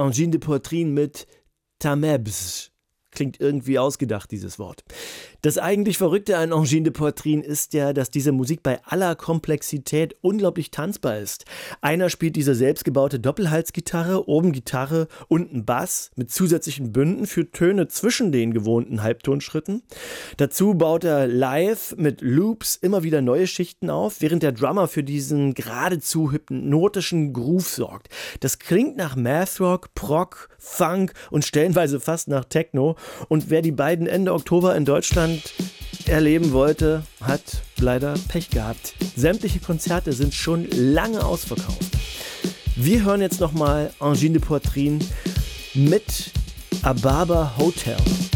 Angine de Poitrine mit Tamebs. Klingt irgendwie ausgedacht, dieses Wort. Das eigentlich Verrückte an Angine de Poitrine ist ja, dass diese Musik bei aller Komplexität unglaublich tanzbar ist. Einer spielt diese selbstgebaute Doppelhalsgitarre, oben Gitarre, unten Bass mit zusätzlichen Bünden für Töne zwischen den gewohnten Halbtonschritten. Dazu baut er live mit Loops immer wieder neue Schichten auf, während der Drummer für diesen geradezu hypnotischen Groove sorgt. Das klingt nach Mathrock, Prog, Funk und stellenweise fast nach Techno. Und wer die beiden Ende Oktober in Deutschland erleben wollte, hat leider Pech gehabt. Sämtliche Konzerte sind schon lange ausverkauft. Wir hören jetzt nochmal Angine de Poitrine mit Ababa Hotel.